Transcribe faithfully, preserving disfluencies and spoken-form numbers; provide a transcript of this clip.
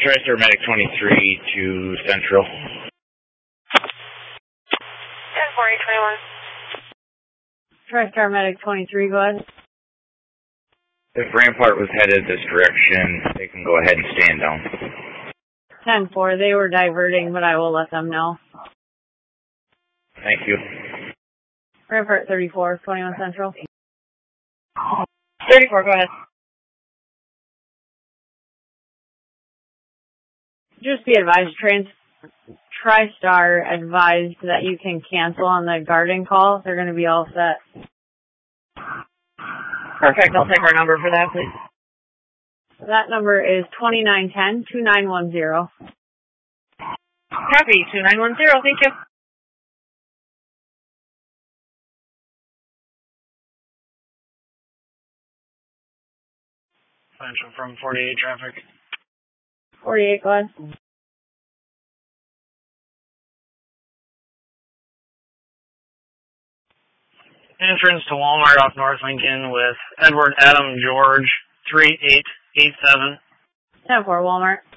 TriStar Medic twenty-three to Central. ten four eight twenty-one. TriStar Medic twenty-three, go ahead. If Rampart was headed this direction, they can go ahead and stand down. ten four, they were diverting, but I will let them know. Thank you. Rampart thirty-four, twenty-one Central. thirty-four, go ahead. Just be advised, trans TriStar advised that you can cancel on the guarding call. They're going to be all set. Perfect. I'll take our number for that, please. That number is two nine one zero, two nine one zero. Copy, two nine one zero. Thank you. Central from forty-eight traffic. forty-eight, go ahead. Entrance to Walmart off North Lincoln with Edward Adam George three eight eight seven. ten four, Walmart.